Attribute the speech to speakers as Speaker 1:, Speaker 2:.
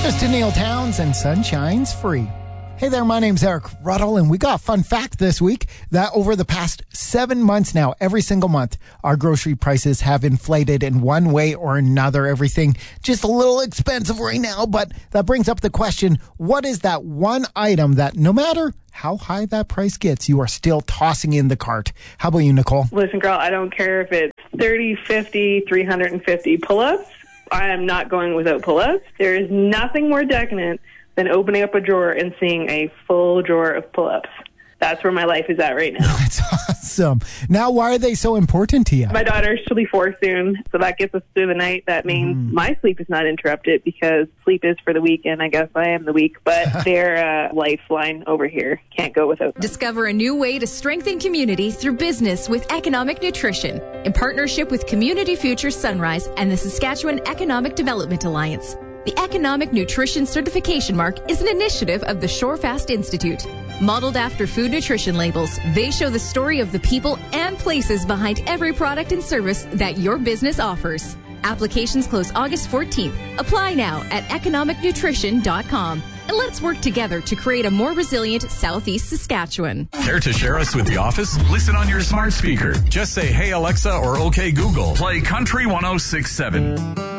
Speaker 1: Mr. Neil Towns and Sunshine's Free. Hey there, my name's Eric Ruddle, and we got a fun fact this week that over the past 7 months now, every single month, our grocery prices have inflated in one way or another. Everything just a little expensive right now, but that brings up the question, what is that one item that no matter how high that price gets, you are still tossing in the cart? How about you, Nicole?
Speaker 2: Listen, girl, I don't care if it's 30, 50, 350 pull-ups. I am not going without pull-ups. There is nothing more decadent than opening up a drawer and seeing a full drawer of pull-ups. That's where my life is at right now.
Speaker 1: That's awesome. Now, why are they so important to you?
Speaker 2: My daughter, she'll be 4 soon, so that gets us through the night. That means my sleep is not interrupted because sleep is for the weak, and I guess I am the weak, but their lifeline over here can't go without them.
Speaker 3: Discover a new way to strengthen community through business with Economic Nutrition in partnership with Community Future Sunrise and the Saskatchewan Economic Development Alliance. The Economic Nutrition Certification Mark is an initiative of the Shorefast Institute. Modeled after food nutrition labels, they show the story of the people and places behind every product and service that your business offers. Applications close August 14th. Apply now at economicnutrition.com. And let's work together to create a more resilient Southeast Saskatchewan.
Speaker 4: Care to share us with the office? Listen on your smart speaker. Just say, "Hey Alexa" or "Okay Google." Play Country 106.7.